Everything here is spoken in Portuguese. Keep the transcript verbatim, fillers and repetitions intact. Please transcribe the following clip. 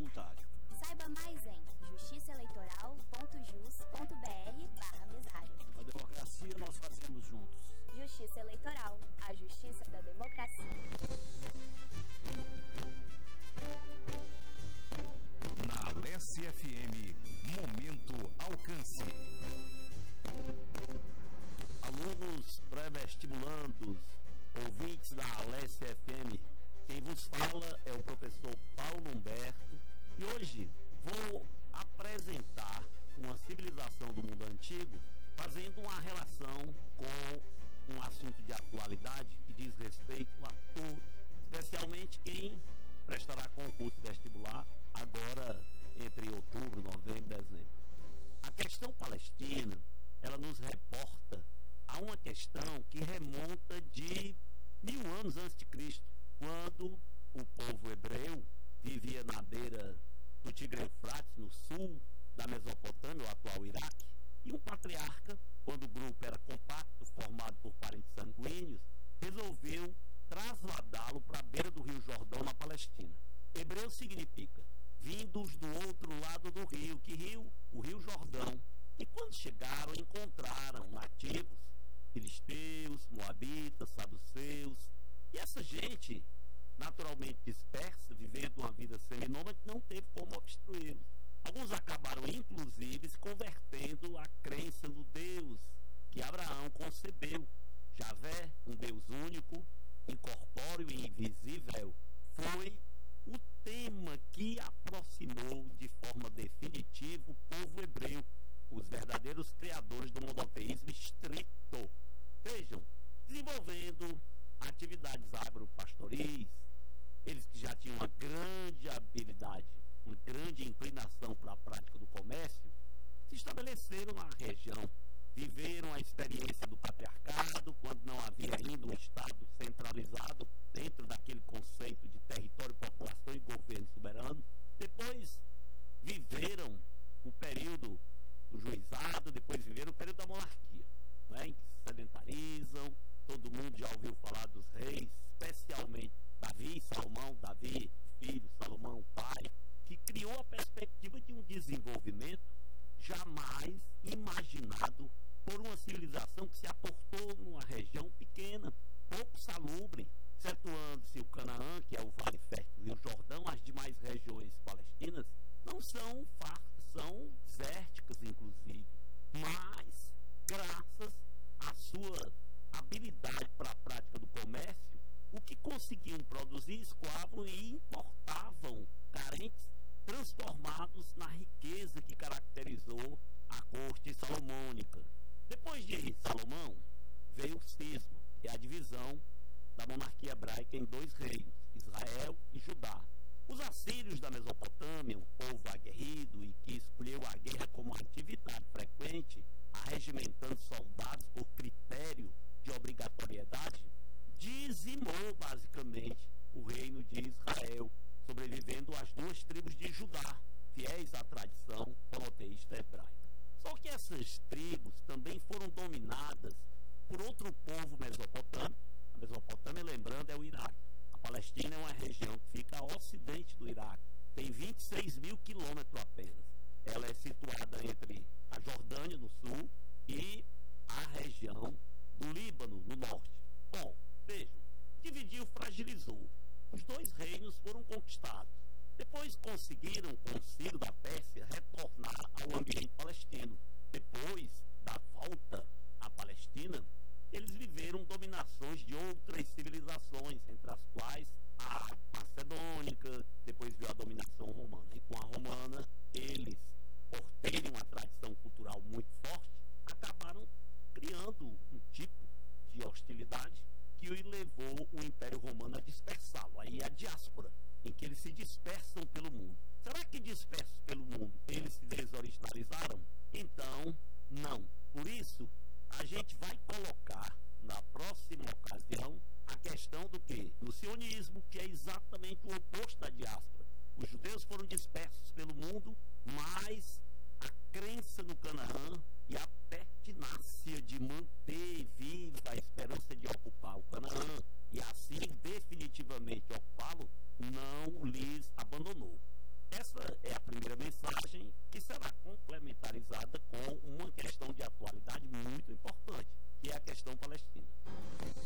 voluntário. Saiba mais em justiçaeleitoral.jus.br barra mesário. A democracia nós fazemos juntos. Justiça Eleitoral, a justiça da democracia. Na Alesse F M, Momento Alcance. Alunos pré-vestibulandos, ouvintes da Alesse F M, quem vos fala é o professor Paulo Humberto e hoje vou apresentar uma civilização do mundo antigo fazendo uma relação com um assunto de atualidade que diz respeito a todos, especialmente quem prestará concurso vestibular agora entre outubro, novembro e dezembro. A questão palestina, ela nos reporta a uma questão que remonta de mil anos antes de Cristo, quando o povo hebreu vivia na beira do Tigre Eufrates, no sul da Mesopotâmia, o atual Iraque, e um patriarca, quando o grupo era compacto, formado por parentes sanguíneos, resolveu trasladá-lo para a beira do Rio Jordão, na Palestina. Hebreu significa vindos do outro lado do rio. Que rio? O Rio Jordão. E quando chegaram, encontraram nativos, filisteus, moabitas, saduceus, e essa gente, naturalmente dispersa, vivendo uma vida seminômade, não teve como obstruí-los. Alguns acabaram, inclusive, se convertendo à crença no Deus que Abraão concebeu. Javé, um Deus único, incorpóreo e invisível, foi o tema que aproximou de forma definitiva o povo hebreu, os verdadeiros criadores do monoteísmo estrito. Vejam, desenvolvendo atividades agropastoris, eles que já tinham uma grande habilidade, uma grande inclinação para a prática do comércio, se estabeleceram na região, viveram a experiência do patriarcado, quando não havia ainda um Estado centralizado dentro daquele conceito de território, população e governo soberano. Depois viveram o período do juizado, depois viveram o período da monarquia, né, em que se sedentarizam. Todo mundo já ouviu falar dos reis, especialmente Davi e Salomão, Davi, filho, Salomão, pai, que criou a perspectiva de um desenvolvimento jamais imaginado por uma civilização que se aportou numa região pequena, pouco salubre, excetuando-se o Canaã, que é o Vale Fértil e o Jordão. As demais regiões palestinas não são fartas, são desérticas, inclusive, mas graças à sua habilidade para a prática do comércio, o que conseguiam produzir, escoavam e importavam carentes, transformados na riqueza que caracterizou a corte salomônica. Depois de Salomão, veio o cisma, que é a divisão da monarquia hebraica em dois reinos, Israel e Judá. Os assírios da Mesopotâmia, um povo aguerrido e que escolheu a guerra como atividade frequente, arregimentando soldados por critério de obrigatoriedade, dizimou basicamente o reino de Israel, sobrevivendo as duas tribos de Judá, fiéis à tradição monoteísta hebraica. Só que essas tribos também foram dominadas por outro povo mesopotâmico. A Mesopotâmia, lembrando, é o Iraque. A Palestina é uma região que fica ao ocidente do Iraque. Tem vinte e seis mil quilômetros apenas. Ela é situada entre a Jordânia, no sul, e a região do Líbano, no norte. Bom, vejam, dividiu, fragilizou. Os dois reinos foram conquistados. Depois conseguiram, com o Ciro da Pérsia, retornar ao ambiente palestino. Depois da volta à Palestina, eles viveram dominações de outras civilizações, entre as quais a macedônica, depois veio a dominação romana. E com a romana, eles, por terem uma tradição cultural muito forte, acabaram criando um tipo de hostilidade que levou o Império Romano a dispersá-lo. Aí a diáspora, em que eles se dispersam pelo mundo. Será que dispersos pelo mundo eles se desoriginalizaram? Então, não. Por isso, a gente vai colocar na próxima ocasião a questão do quê? Do sionismo, que é exatamente o oposto da diáspora. Os judeus foram dispersos pelo mundo, mas a crença no Canaã